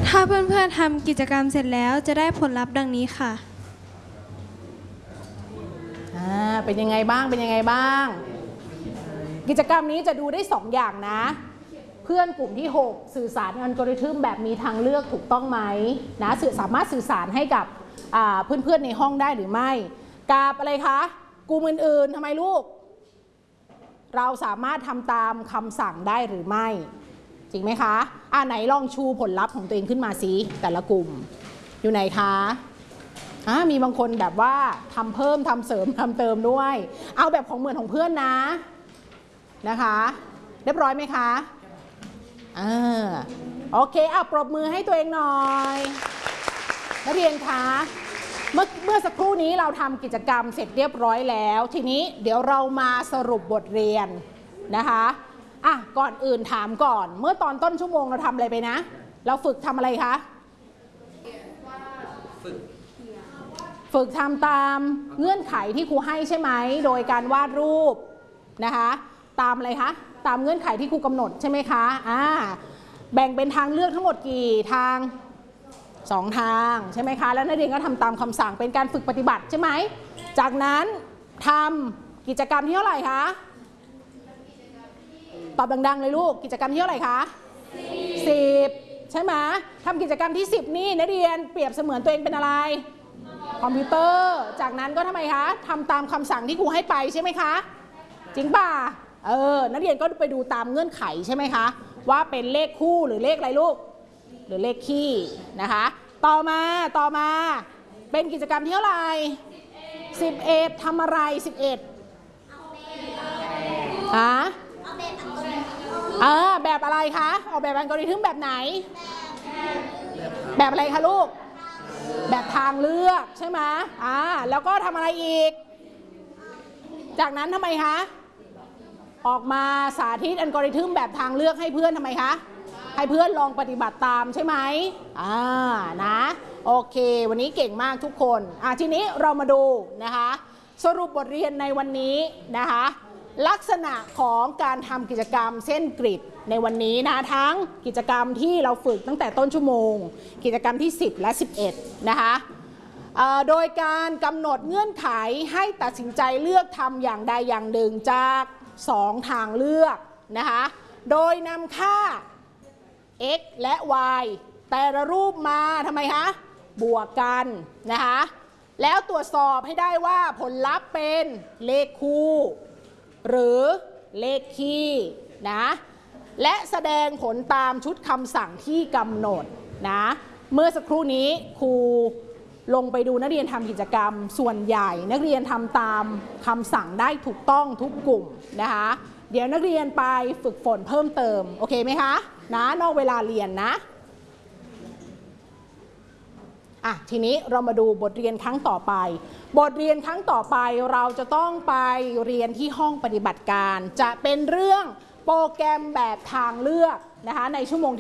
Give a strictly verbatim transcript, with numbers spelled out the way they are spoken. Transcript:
ถ้าเพื่อนๆทำกิจกรรมเสร็จแล้วจะได้ผลลัพธ์ดังนี้ค่ะอ่าเป็นยังไงบ้างเป็นยังไงบ้างกิจกรรมนี้จะดูได้สองอย่างนะเพื่อนกลุ่มที่หกสื่อสารอัลกอริทึมแบบมีทางเลือกถูกต้องไหมนะสื่อสามารถสื่อสารให้กับเพื่อนๆในห้องได้หรือไม่กับอะไรคะกลุ่มอื่นๆทำไมลูกเราสามารถทำตามคำสั่งได้หรือไม่จริงไหมคะอ่าไหนลองชูผลลัพธ์ของตัวเองขึ้นมาสิแต่ละกลุ่มอยู่ไหนคะอ่ามีบางคนแบบว่าทำเพิ่มทำเสริมทำเติมด้วยเอาแบบของเหมือนของเพื่อนนะนะคะเรียบร้อยไหมคะอ่าโอเคเอาปรบมือให้ตัวเองหน่อยนักเรียนคะเมื่อเมื่อสักครู่นี้เราทำกิจกรรมเสร็จเรียบร้อยแล้วทีนี้เดี๋ยวเรามาสรุปบทเรียนนะคะอ่ะก่อนอื่นถามก่อนเมื่อตอนต้นชั่วโมงเราทำอะไรไปนะเราฝึกทำอะไรคะฝึกฝึกทำตามเงื่อนไขที่ครูให้ใช่ไหมโดยการวาดรูปนะคะตามอะไรคะตามเงื่อนไขที่ครูกำหนดใช่ไหมคะอ่าแบ่งเป็นทางเลือกทั้งหมดกี่ทางสองทางใช่ไหมคะแล้วนักเรียนก็ทำตามคำสั่งเป็นการฝึกปฏิบัติใช่ไหมจากนั้นทำกิจกรรมที่เท่าไหร่คะตอบดังๆเลยลูกกิจกรรมที่เท่าไหร่คะสิบใช่ไหมทำกิจกรรมที่สิบนี่นักเรียนเปรียบเสมือนตัวเองเป็นอะไรคอมพิวเตอร์จากนั้นก็ทำไมคะทำตามคำสั่งที่ครูให้ไปใช่ไหมคะจริงป่ะเออนักเรียนก็ไปดูตามเงื่อนไขใช่ไหมคะว่าเป็นเลขคู่หรือเลขอะไรลูกหรือเลขคี่นะคะต่อมาต่อมาเป็นกิจกรรมที่เท่าไหร่สิบเอ็ดทำอะไรสิบเอ็ดฮะเออแบบอะไรคะออกแบบอัลกอริทึมแบบไหนแบบอะไรคะลูกแบบทางเลือกใช่ไหมอ่าแล้วก็ทำอะไรอีกจากนั้นทำไมคะออกมาสาธิตอัลกอริทึมแบบทางเลือกให้เพื่อนทำไมคะให้เพื่อนลองปฏิบัติตามใช่ไหมอ่านะโอเควันนี้เก่งมากทุกคนอ่ะทีนี้เรามาดูนะคะสรุปบทเรียนในวันนี้นะคะลักษณะของการทำกิจกรรมเส้นกริดในวันนี้นะทั้งกิจกรรมที่เราฝึกตั้งแต่ต้นชั่วโมงกิจกรรมที่สิบและสิบเอ็ดนะคะโดยการกำหนดเงื่อนไขให้ตัดสินใจเลือกทำอย่างใดอย่างหนึ่งจากสองทางเลือกนะคะโดยนำค่า x และ y แต่ละรูปมาทำไมคะบวกกันนะคะแล้วตรวจสอบให้ได้ว่าผลลัพธ์เป็นเลขคู่หรือเลขคี่นะและแสดงผลตามชุดคำสั่งที่กำหนดนะเมื่อสักครู่นี้ครูลงไปดูนักเรียนทำกิจกรรมส่วนใหญ่นักเรียนทำตามคำสั่งได้ถูกต้องทุกกลุ่มนะคะเดี๋ยวนักเรียนไปฝึกฝนเพิ่มเติมโอเคไหมคะนะนอกเวลาเรียนนะอ่ะทีนี้เรามาดูบทเรียนครั้งต่อไปบทเรียนครั้งต่อไปเราจะต้องไปเรียนที่ห้องปฏิบัติการจะเป็นเรื่องโปรแกรมแบบทางเลือกนะคะในชั่วโมง